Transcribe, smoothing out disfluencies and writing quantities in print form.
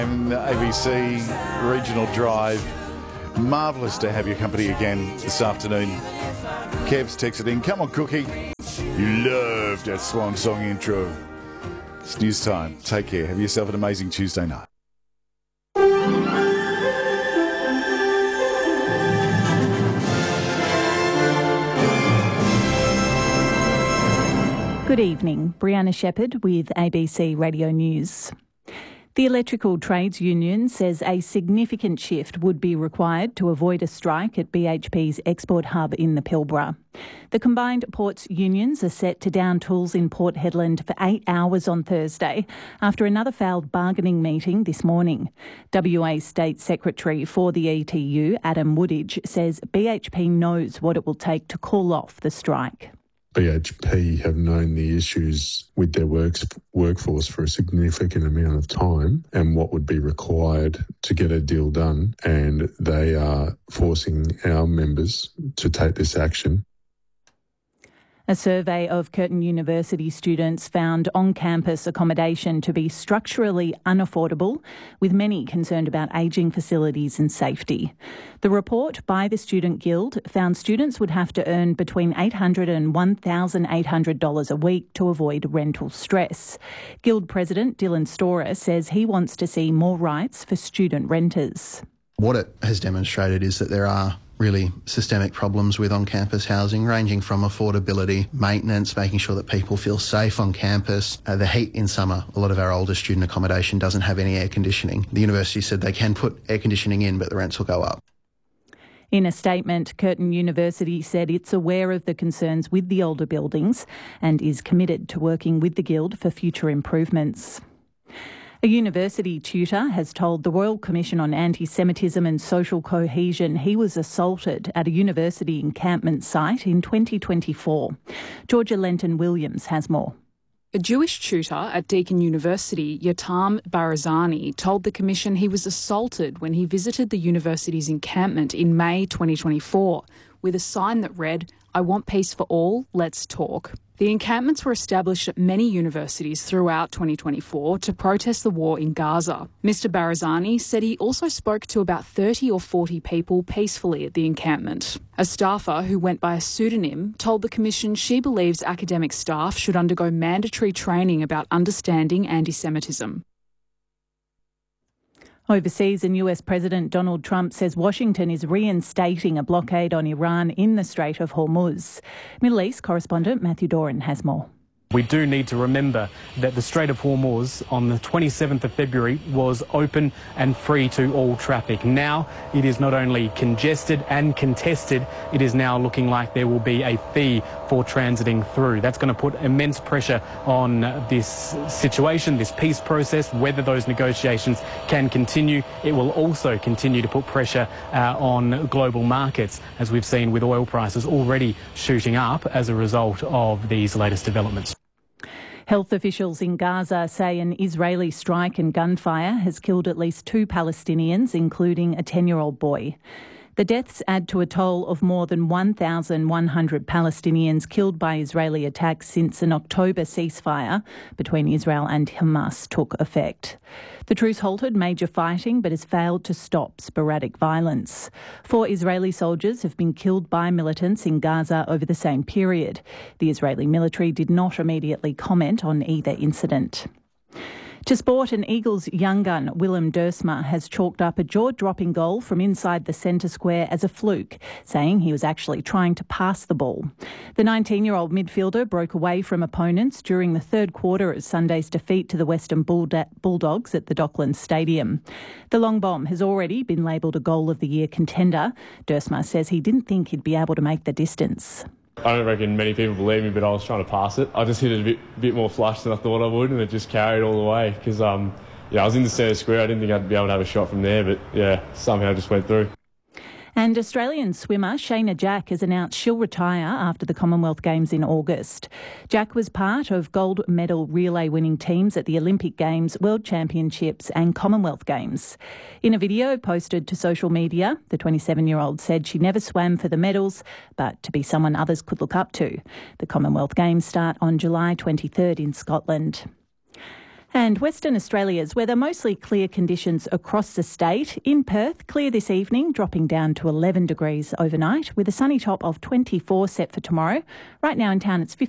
ABC Regional Drive. Marvellous to have your company again this afternoon. Kev's texted in, come on, Cookie. You loved that swan song intro. It's news time. Take care. Have yourself an amazing Tuesday night. Good evening. Brianna Shepherd with ABC Radio News. The Electrical Trades Union says a significant shift would be required to avoid a strike at BHP's export hub in the Pilbara. The combined ports unions are set to down tools in Port Hedland for 8 hours on Thursday after another failed bargaining meeting this morning. WA State Secretary for the ETU, Adam Woodidge, says BHP knows what it will take to call off the strike. BHP have known the issues with their workforce for a significant amount of time and what would be required to get a deal done, and they are forcing our members to take this action. A survey of Curtin University students found on-campus accommodation to be structurally unaffordable, with many concerned about ageing facilities and safety. The report by the Student Guild found students would have to earn between $800 and $1,800 a week to avoid rental stress. Guild President Dylan Storer says he wants to see more rights for student renters. What it has demonstrated is that there are really systemic problems with on-campus housing, ranging from affordability, maintenance, making sure that people feel safe on campus. The heat in summer, a lot of our older student accommodation doesn't have any air conditioning. The university said they can put air conditioning in, but the rents will go up. In a statement, Curtin University said it's aware of the concerns with the older buildings and is committed to working with the Guild for future improvements. A university tutor has told the Royal Commission on Anti-Semitism and Social Cohesion he was assaulted at a university encampment site in 2024. Georgia Lenton-Williams has more. A Jewish tutor at Deakin University, Yotam Barazani, told the Commission he was assaulted when he visited the university's encampment in May 2024 with a sign that read, "I want peace for all, let's talk." The encampments were established at many universities throughout 2024 to protest the war in Gaza. Mr Barazani said he also spoke to about 30 or 40 people peacefully at the encampment. A staffer who went by a pseudonym told the Commission she believes academic staff should undergo mandatory training about understanding anti-Semitism. Overseas, and US President Donald Trump says Washington is reinstating a blockade on Iran in the Strait of Hormuz. Middle East correspondent Matthew Doran has more. We do need to remember that the Strait of Hormuz on the 27th of February was open and free to all traffic. Now it is not only congested and contested, it is now looking like there will be a fee for transiting through. That's going to put immense pressure on this situation, this peace process, whether those negotiations can continue. It will also continue to put pressure on global markets, as we've seen with oil prices already shooting up as a result of these latest developments. Health officials in Gaza say an Israeli strike and gunfire has killed at least 2 Palestinians, including a 10-year-old boy. The deaths add to a toll of more than 1,100 Palestinians killed by Israeli attacks since an October ceasefire between Israel and Hamas took effect. The truce halted major fighting but has failed to stop sporadic violence. 4 Israeli soldiers have been killed by militants in Gaza over the same period. The Israeli military did not immediately comment on either incident. To sport, an Eagles young gun, Willem Dersma, has chalked up a jaw-dropping goal from inside the centre square as a fluke, saying he was actually trying to pass the ball. The 19-year-old midfielder broke away from opponents during the third quarter of Sunday's defeat to the Western Bulldogs at the Docklands Stadium. The long bomb has already been labelled a Goal of the Year contender. Dersma says he didn't think he'd be able to make the distance. I don't reckon many people believe me, but I was trying to pass it. I just hit it a bit more flush than I thought I would, and it just carried all the way because, I was in the centre square. I didn't think I'd be able to have a shot from there, but, somehow just went through. And Australian swimmer Shayna Jack has announced she'll retire after the Commonwealth Games in August. Jack was part of gold medal relay winning teams at the Olympic Games, World Championships and Commonwealth Games. In a video posted to social media, the 27-year-old said she never swam for the medals, but to be someone others could look up to. The Commonwealth Games start on July 23rd in Scotland. And Western Australia's weather, mostly clear conditions across the state. In Perth, clear this evening, dropping down to 11 degrees overnight with a sunny top of 24 set for tomorrow. Right now in town, it's 15.